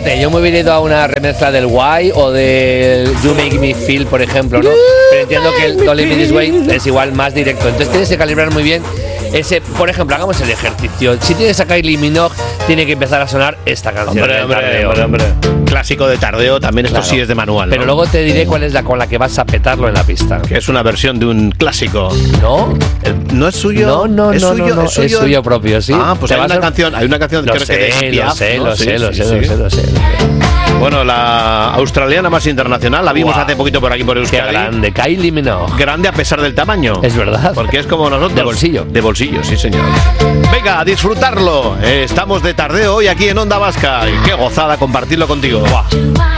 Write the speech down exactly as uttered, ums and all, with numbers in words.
Fíjate, yo me hubiera ido a una remezcla del Why o del You Make Me Feel, por ejemplo, ¿no? Pero entiendo que el Don't Leave Me This Way es igual más directo. Entonces tienes que calibrar muy bien ese. Por ejemplo, hagamos el ejercicio. Si tienes a Kylie Minogue, tiene que empezar a sonar esta canción. Hombre, hombre, hombre, hombre. Clásico de tardeo, también esto Claro. sí es de manual, ¿no? Pero luego te diré cuál es la con la que vas a petarlo en la pista. Que es una versión de un clásico. ¿No? El- ¿No es suyo? No, no, ¿Es no, suyo? no, no, ¿Es suyo? es suyo propio, sí. Ah, pues Te hay vas una a- canción, hay una canción Lo creo que de sé, lo Piaf, sé, ¿no? lo Sí, sé, lo sí, sé, sí. lo sé, lo sé. Bueno, la australiana más internacional, la vimos Guau. hace poquito por aquí por Qué Euskadi. grande, Kylie Minogue. Grande a pesar del tamaño. Es verdad. Porque es como nosotros. De bolsillo. De bolsillo, sí, señor. Venga, a disfrutarlo. Eh, estamos de tardeo hoy aquí en Onda Vasca. Y qué gozada compartirlo contigo. Buah.